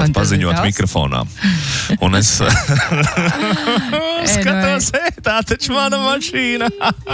varētu paziņot mikrofonā. Un es skatos, tā taču mana mašīna.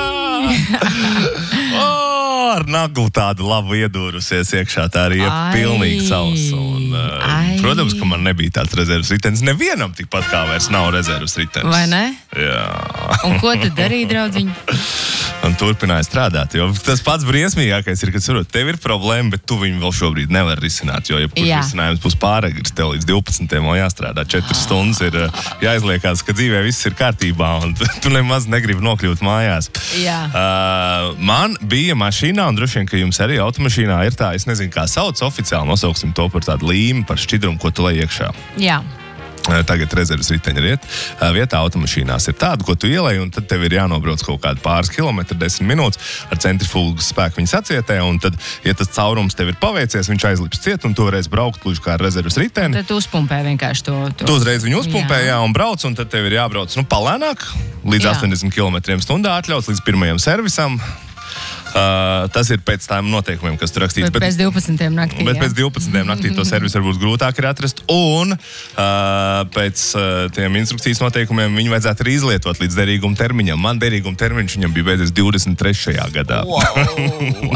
Ar naglu tādu labu iedūrusies iekšā, tā arī ir pilnīgi savs. Un, protams, ka man nebija tāds rezervas ritenis. Nevienam tikpat kā vairs nav rezervas ritenis. Vai ne? Jā. Un ko tu darīji, draudziņ? Un turpināja strādāt, jo tas pats briesmīgākais ir, ka tev ir problēma, bet tu viņu vēl šobrīd nevar risināt, jo jebkurš risinājums būs pāragrs, tev līdz 12. vēl jāstrādā, 4 stundas ir jāizliekās, ka dzīvē viss ir kārtībā, un tu nemaz negribi nokļūt mājās. Jā. Man bija mašīnā, un droši vien, ka jums arī automašīnā ir tā, es nezinu, kā sauc, oficiāli nosauksim to par tādu līmi, par šķidrumu, ko tu lai iekšā. Jā. Tagad rezervas riteņa vietā automašīnās ir tāda, ko tu ielej, un tad tev ir jānobrauc kaut kādu pāris kilometru, 10 minūtes ar centrifugas spēku viņas atsietē, un tad, ja tas caurums tev ir paveicies, viņš aizlips ciet, un tu varēsi braukt gluži kā ar rezervas riteni. Tad tu uzpumpē vienkārši to. Tu uzreiz viņu uzpumpē, un brauc, un tad tev ir jābrauc, palēnāk, līdz 80 km/h atļauts, līdz pirmajam servisam. Tas ir pēc tām noteikumiem, kas tur rakstīts. Bet pēc 12. naktī. Bet pēc 12. naktī to servisu varbūt grūtāk ir atrast. Un pēc tiem instrukcijas noteikumiem viņu vajadzētu arī izlietot līdz derīguma termiņam. Man derīguma termiņš viņam bija beidzies 23. gadā. Wow.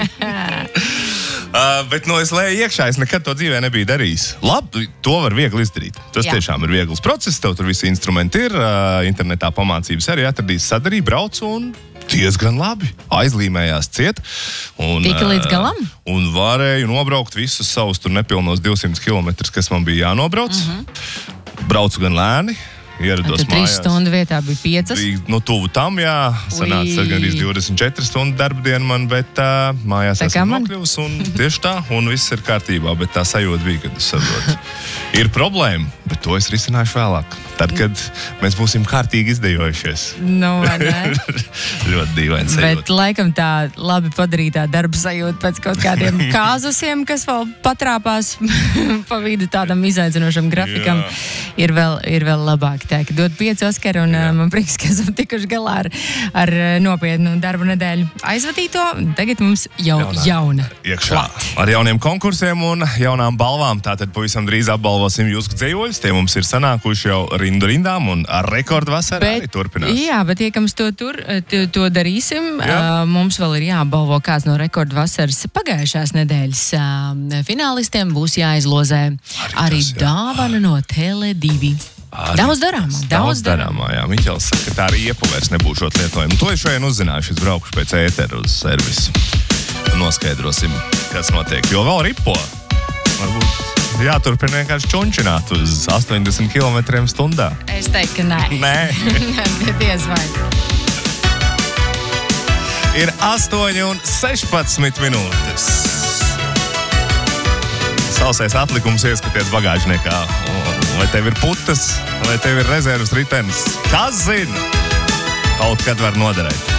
Bet es lēju iekšā, es nekad to dzīvē nebiju darījis. Labi, to var viegli izdarīt. Tas tiešām ir viegls process, tev tur visi instrumenti ir, internetā pamācības arī atradīs, sadarīja, brauc un diezgan labi. Aizlīmējās ciet. Tika līdz galam? Un varēju nobraukt visus savus tur nepilnos 200 km, kas man bija jānobrauc. Braucu gan lēni. Ierados mājās. 3 stundu vietā bija 5. Bija, tuvu tam, jā. Sanāca gandrīz 24 stundu darba dienu man, bet mājās esmu nokļuvis, un tieši tā, un viss ir kārtībā, bet tā sajūta bija, kad es saprotu. Ir problēma, bet to es risināšu vēlāk. Tad, kad mēs būsim kārtīgi izdejojušies. Vai ne? Ļoti dīvaini sajūta. Bet laikam tā labi padarītā darba sajūta pēc kaut kādiem kāzusiem, kas vēl patrāpās pa vidu tādam izaicinošam grafikam, ir vēl labāk. Tā, ka dod 5 Oskaru, un man prieks, ka esam tikuši galā ar nopietnu darbu nedēļu aizvadīto. Tagad mums jau jauna. Iekšā. Ar jauniem konkursiem un jaunām balvām. Tātad pavisam drīz apbalvosim jūsu dzējoļus. Tie mums ir sanākuši jau rindām un ar rekordu vasarā arī turpinās. Jā, bet iekams to darīsim. Mums vēl ir jāapbalvo kāds no rekordu vasaras pagājušās nedēļas finālistiem. Būs jāizlozē arī dāvana no Tele2. Daudz darāmā, jā. Miķels saka, ka tā arī iepa vairs nebūšot lietojama. To es šodien uzzināšu, es braukšu pēc ēteru uz servisu. Noskaidrosim, kas notiek. Jo vēl ripo. Varbūt jāturpina vienkārši čunčināt uz 80 km/h. Es teiktu, ka nē. Nē, diez vai. Ir 8:16 minūtes. Sausais atlikums ieskaties bagāžniekā. Vai tev ir putas, vai tev ir rezervas ritenis? Kas zina? Kaut kad var noderēt.